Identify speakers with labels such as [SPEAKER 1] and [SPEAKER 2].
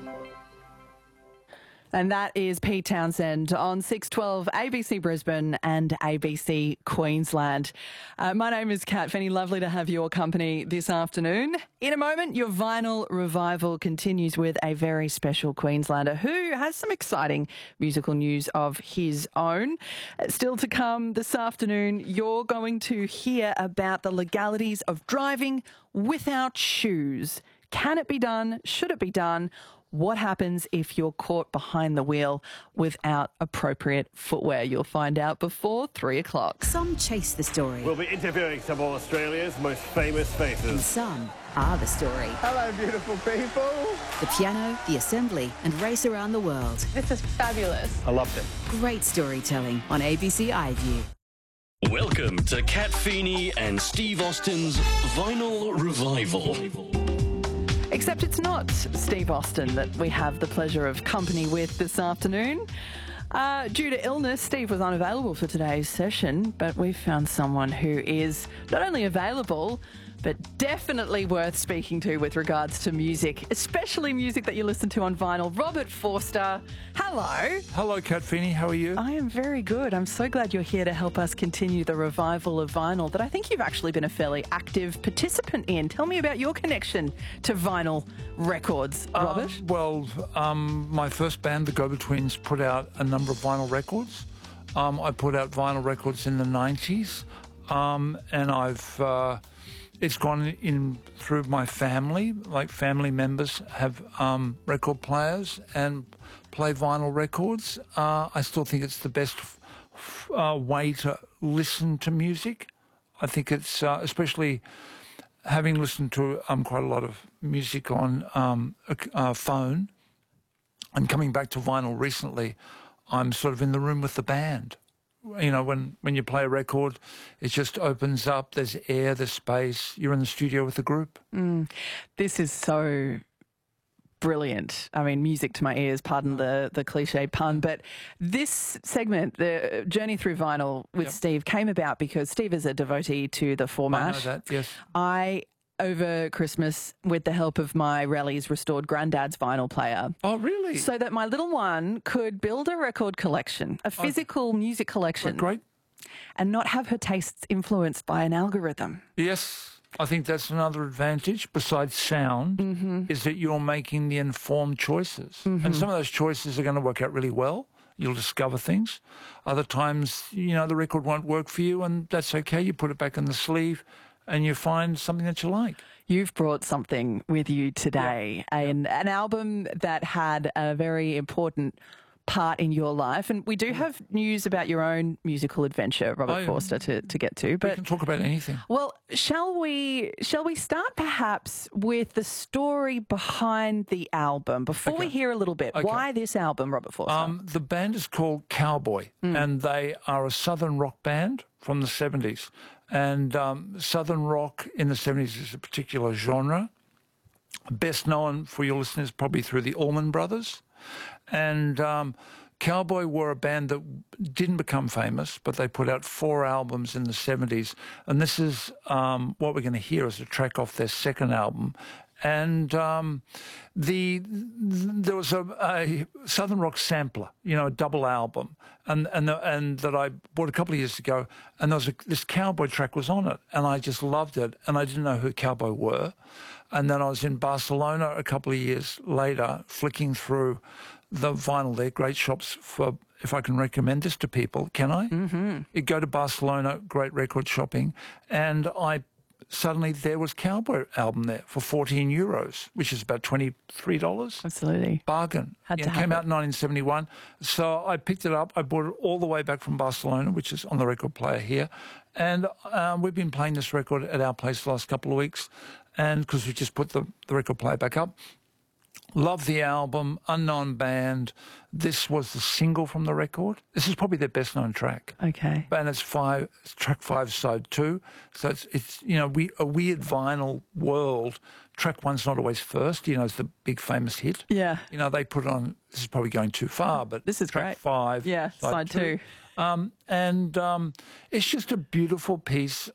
[SPEAKER 1] And that is Pete Townsend on 612 ABC Brisbane and ABC Queensland. My name is Kat Finney. Lovely to have your company this afternoon. In a moment, your vinyl revival continues with a very special Queenslander who has some exciting musical news of his own. Still to come this afternoon, you're going to hear about the legalities of driving without shoes. Can it be done? Should it be done? What happens if you're caught behind the wheel without appropriate footwear? You'll find out before 3 o'clock.
[SPEAKER 2] Some chase the story.
[SPEAKER 3] We'll be interviewing some of Australia's most famous
[SPEAKER 2] And
[SPEAKER 3] faces.
[SPEAKER 2] some are the story.
[SPEAKER 3] Hello, beautiful people.
[SPEAKER 2] The piano, the assembly, and race around the world.
[SPEAKER 4] This is fabulous.
[SPEAKER 3] I loved it.
[SPEAKER 2] Great storytelling on ABC iView.
[SPEAKER 5] Welcome to Kat Feeney and Steve Austin's Vinyl Revival.
[SPEAKER 1] Except it's not Steve Austin that we have the pleasure of company with this afternoon. Due to illness, Steve was unavailable for today's session, but we've found someone who is not only available, but definitely worth speaking to with regards to music, especially music that you listen to on vinyl. Robert Forster, hello.
[SPEAKER 6] Hello, Kat Feeney. How are you?
[SPEAKER 1] I am very good. I'm so glad you're here to help us continue the revival of vinyl that I think you've actually been a fairly active participant in. Tell me about your connection to vinyl records, Robert.
[SPEAKER 6] My first band, the Go-Betweens, put out a number of vinyl records. I put out vinyl records in the 90s, and it's gone in through my family. Like, family members have record players and play vinyl records. I still think it's the best way to listen to music. I think it's, especially having listened to quite a lot of music on a phone and coming back to vinyl recently, I'm sort of in the room with the band. You know, when you play a record, it just opens up. There's air, there's space. You're in the studio with the group.
[SPEAKER 1] This is so brilliant. I mean, music to my ears, pardon the cliche pun, but this segment, the Journey Through Vinyl with Steve, came about because Steve is a devotee to the format.
[SPEAKER 6] I know that, yes.
[SPEAKER 1] Over Christmas, with the help of my Rallies, restored Granddad's vinyl player.
[SPEAKER 6] Oh, really?
[SPEAKER 1] So that my little one could build a record collection, a physical music collection.
[SPEAKER 6] Great.
[SPEAKER 1] And not have her tastes influenced by an algorithm.
[SPEAKER 6] Yes, I think that's another advantage besides sound, is that you're making the informed choices. And some of those choices are going to work out really well. You'll discover things. Other times, you know, the record won't work for you, and that's okay. You put it back in the sleeve and you find something that you like.
[SPEAKER 1] You've brought something with you today, an album that had a very important part in your life. And we do have news about your own musical adventure, Robert Forster, to get to. But
[SPEAKER 6] we can talk about anything.
[SPEAKER 1] Well, shall we start perhaps with the story behind the album before we hear a little bit? Why this album, Robert Forster?
[SPEAKER 6] The band is called Cowboy, and they are a southern rock band from the 70s. And southern rock in the 70s is a particular genre. Best known for your listeners probably through the Allman Brothers. And Cowboy were a band that didn't become famous, but they put out 4 albums in the 70s. And this is what we're going to hear as a track off their second album. And there was a southern rock sampler, you know, a double album, and that I bought a couple of years ago, and there was this Cowboy track was on it, and I just loved it, and I didn't know who Cowboy were. And then I was in Barcelona a couple of years later, flicking through the vinyl there, great shops for, if I can recommend this to people, can I? You go to Barcelona, great record shopping, and suddenly there was Cowboy album there for €14, which is about $23.
[SPEAKER 1] Absolutely.
[SPEAKER 6] Bargain.
[SPEAKER 1] Had to
[SPEAKER 6] It
[SPEAKER 1] have
[SPEAKER 6] came
[SPEAKER 1] it.
[SPEAKER 6] out in 1971. So I picked it up. I bought it all the way back from Barcelona, which is on the record player here. And we've been playing this record at our place the last couple of weeks, and because we just put the record player back up. Love the album, unknown band. This was the single from the record. This is probably their best known track.
[SPEAKER 1] Okay.
[SPEAKER 6] And it's track 5, side 2. So it's you know, a weird vinyl world. Track 1's not always first, you know, it's the big famous hit.
[SPEAKER 1] Yeah.
[SPEAKER 6] You know, they put it on, this is probably going too far, but
[SPEAKER 1] This is
[SPEAKER 6] track
[SPEAKER 1] great.
[SPEAKER 6] 5.
[SPEAKER 1] Yeah, side 2.
[SPEAKER 6] It's just a beautiful piece